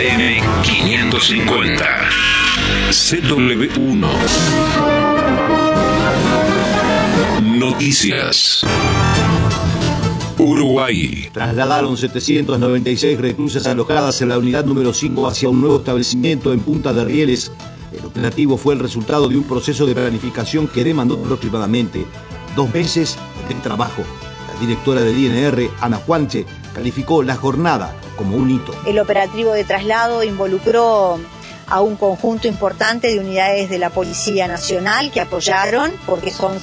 AM550 CW1 Noticias. Uruguay. Trasladaron 796 reclusas alojadas en la unidad número 5 hacia un nuevo establecimiento en Punta de Rieles. El operativo fue el resultado de un proceso de planificación que demandó aproximadamente 2 meses de trabajo. La directora del INR, Ana Juanche, calificó la jornada como un hito. El operativo de traslado involucró a un conjunto importante de unidades de la Policía Nacional que apoyaron, porque son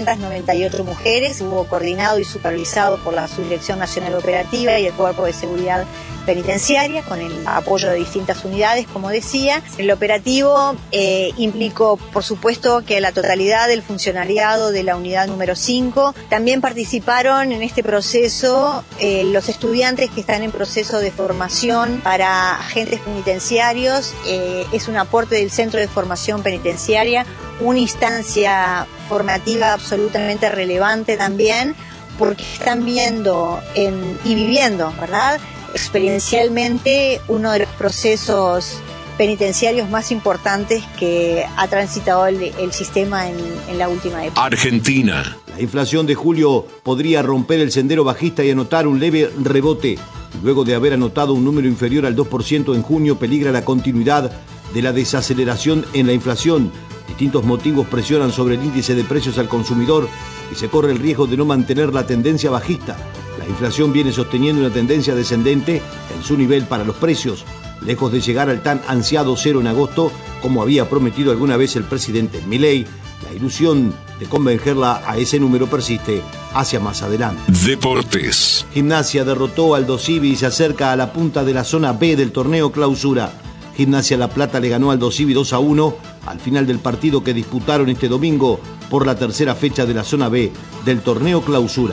798 mujeres, hubo coordinado y supervisado por la Subdirección Nacional Operativa y el Cuerpo de Seguridad Penitenciaria, con el apoyo de distintas unidades, como decía. El operativo implicó, por supuesto, que la totalidad del funcionariado de la unidad número 5, también participaron en este proceso los estudiantes que están en proceso de formación para agentes penitenciarios. Es un aporte del Centro de Formación Penitenciaria, una instancia formativa absolutamente relevante también, porque están viendo y viviendo, ¿verdad?, experiencialmente uno de los procesos penitenciarios más importantes que ha transitado el sistema en la última época. Argentina. La inflación de julio podría romper el sendero bajista y anotar un leve rebote. Luego de haber anotado un número inferior al 2% en junio, peligra la continuidad de la desaceleración en la inflación. Distintos motivos presionan sobre el índice de precios al consumidor y se corre el riesgo de no mantener la tendencia bajista. La inflación viene sosteniendo una tendencia descendente en su nivel para los precios, lejos de llegar al tan ansiado cero en agosto, como había prometido alguna vez el presidente Milei. La ilusión de convencerla a ese número persiste hacia más adelante. Deportes. Gimnasia derrotó al Aldosivi y se acerca a la punta de la zona B del torneo Clausura. Gimnasia La Plata le ganó al Aldosivi 2-1 al final del partido que disputaron este domingo por la tercera fecha de la zona B del torneo Clausura.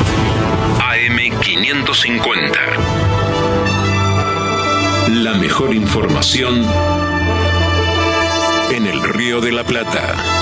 AM550. La mejor información en el Río de la Plata.